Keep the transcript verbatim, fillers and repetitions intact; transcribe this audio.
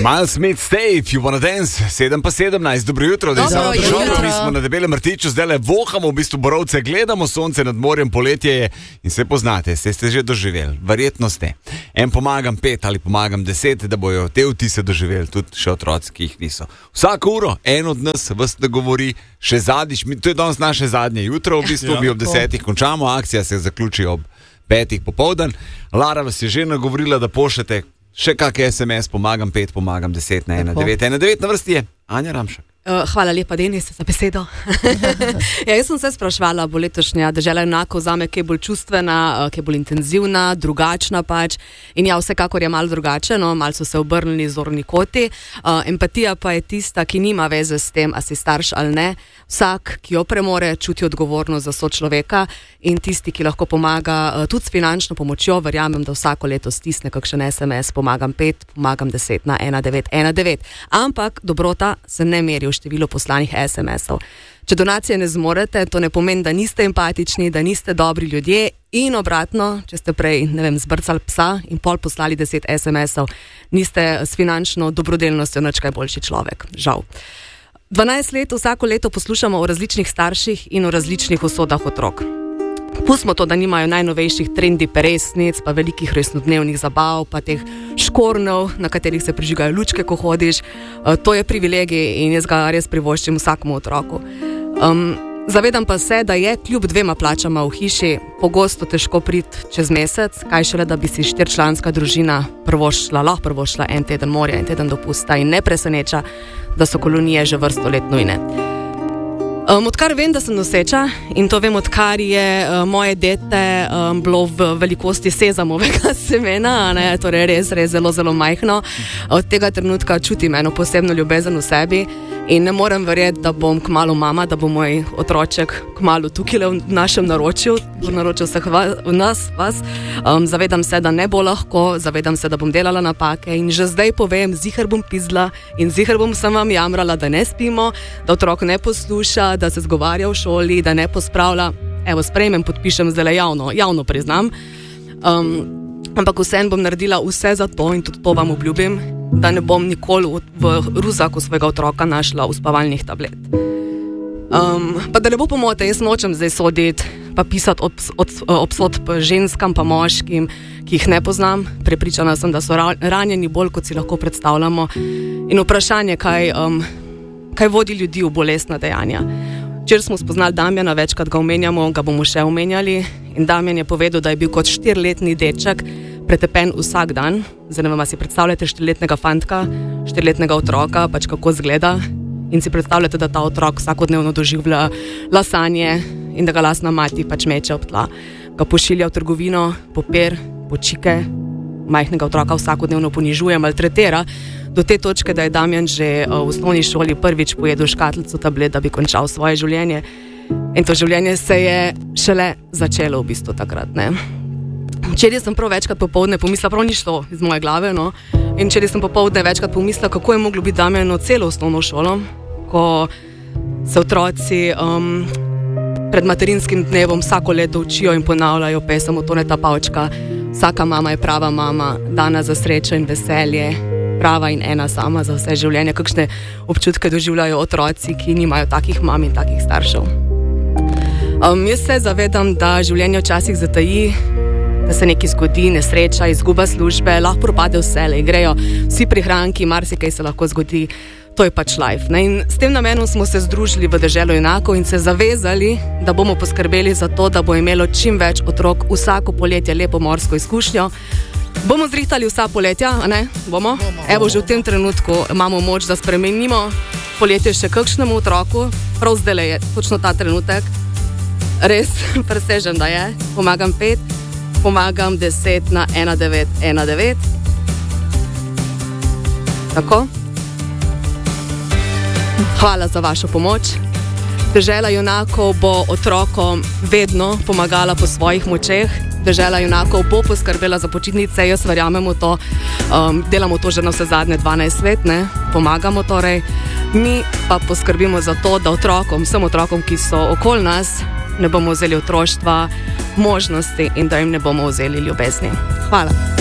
Smile, Smith, stay if you wanna dance. sedem pa sedemnajst, dobro jutro. Dobro Dobro jutro. jutro. Mi smo na Debelem rtiču, zdaj le vohamo, v bistvu borovce, gledamo sonce nad morjem, poletje je in se poznate, se ste že doživeli, verjetno ste. En pomagam pet ali pomagam deset, da bojo te vtise doživeli, tudi še otroci, ki jih niso. Vsako uro en od nas vas da govori, še zadnjič, to je danes naše zadnje jutro, v bistvu mi ob desetih končamo, akcija se zaključi ob petih popoldan. Lara vas je že nagovorila, da pošljete še kak es em es, pomagam pet, pomagam deset na ena devet. ena devet na vrsti je Anja Ramšak. Uh, hvala lepa, Denis, za besedo. ja, jaz sem se sprašvala, bo letošnja dežela enako zame, ki je bolj čustvena, ki je bolj intenzivna, drugačna pač. In ja, vsekakor je malo drugače, no, malo so se obrnili zorni koti. Uh, empatija pa je tista, ki nima veze s tem, a si starš ali ne. Vsak, ki jo premore, čuti odgovornost za sočloveka in tisti, ki lahko pomaga uh, tudi s finančno pomočjo, verjamem, da vsako leto stisne kakšen es em es, pomagam pet, pomagam deset na ena devet ena devet. Ampak dobrota se ne meri v število poslanih es em esov. Če donacije ne zmorete, to ne pomeni, da niste empatični, da niste dobri ljudje in obratno, če ste prej, ne vem, zbrcali psa in pol poslali deset es em esov, niste s finančno dobrodelnostjo nič kaj boljši človek. Žal. dvanajst let vsako leto poslušamo o različnih starših in o različnih usodah otrok. Pustimo to, da nimajo najnovejših trendi peresnic, pa velikih resnodnevnih zabav, pa teh škornov, na katerih se prižigajo lučke, ko hodiš. Uh, to je privilegij in jaz ga res privoščim vsakemu otroku. Um, zavedam pa se, da je kljub dvema plačama v hiši pogosto težko priti čez mesec, kaj šele, da bi si štirčlanska družina prvošla, lahko prvošla en teden morja, en teden dopusta in ne preseneča, da so kolonije že vrsto let nujne. Um, odkar vem, da sem noseča in to vem, odkar je uh, moje dete um, bilo v velikosti sezamovega semena, ne, torej res, res zelo, zelo majhno, od tega trenutka čutim eno posebno ljubezen v sebi in ne morem verjeti, da bom kmalu mama, da bo moj otroček kmalu tukaj v našem naročju, v naročju vseh vas, nas, vas. Um, zavedam se, da ne bo lahko, zavedam se, da bom delala napake in že zdaj povem, ziher bom pizla in ziher bom sem vam jamrala, da ne spimo, da otrok ne posluša, da se zgovarja v šoli, da ne pospravlja. Evo, sprejmem, podpišem zdaj javno, javno priznam. Um, ampak vsem bom naredila vse za to in tudi to vam obljubim, da ne bom nikoli v, v ruzaku svojega otroka našla uspavalnih tablet. Um, pa da ne bo pomote, jaz nočem zdaj soditi, pa pisati od, od, obsodb ženskam pa moškim, ki jih ne poznam. Prepričana sem, da so ranjeni bolj, kot si lahko predstavljamo. In vprašanje, kaj... Um, kaj vodi ljudi v bolestna dejanja. Včeraj smo spoznali Damjana, večkrat ga omenjamo, ga bomo še omenjali in Damjan je povedal, da je bil kot štiriletni deček pretepen vsak dan. Zdaj ne vem, si predstavljate štiriletnega fantka, štiriletnega otroka, pač kako zgleda in si predstavljate, da ta otrok vsakodnevno doživlja lasanje in da ga lasna mati pač meče ob tla. Ga pošilja v trgovino, popir, počike, majhnega otroka vsakodnevno ponižuje, maltretira, do te točke, da je Damjan že v osnovni šoli prvič pojedel škatlico tablet, da bi končal svoje življenje. In to življenje se je šele začelo v bistvu takrat, ne. Včeraj sem prav večkrat popoldne pomislila, prav ni šlo iz moje glave, no. In včeraj sem popoldne večkrat pomislila, kako je moglo biti Damjano celo osnovno šolo, ko se otroci um, pred materinskim dnevom vsako leto učijo in ponavljajo pesem od Toneta Pavčka. Vsaka mama je prava mama, dana za srečo in veselje, prava in ena sama za vse življenje. Kakšne občutke doživljajo otroci, ki nimajo takih mam in takih staršev. Um, jaz se zavedam, da življenje včasih zataji, da se nekaj zgodi, nesreča, izguba službe, lahko propade vse, le grejo vsi prihranki, marsikaj se lahko zgodi. To je pač life. Ne? In s tem namenom smo se združili v Deželo junakov in se zavezali, da bomo poskrbeli za to, da bo imelo čim več otrok vsako poletje lepo morsko izkušnjo. Bomo zrihtali vsa poletja, a ne? Bomo? Bomo. Evo, že v tem trenutku imamo moč, da spremenimo poletje še kakšnemu otroku. Prav zdaj je točno ta trenutek. Res, presežem, da je. Pomagam pet, pomagam deset na ena devet ena devet. Tako? Hvala za vašo pomoč. Dežela junakov bo otrokom vedno pomagala po svojih močeh. Dežela junakov bo poskrbela za počitnice, jaz verjamem v to. Um, delamo to že na vse zadnje dvanajst let, ne? Pomagamo torej. Mi pa poskrbimo za to, da otrokom, vsem otrokom, ki so okoli nas, ne bomo vzeli otroštva, možnosti in da jim ne bomo vzeli ljubezni. Hvala.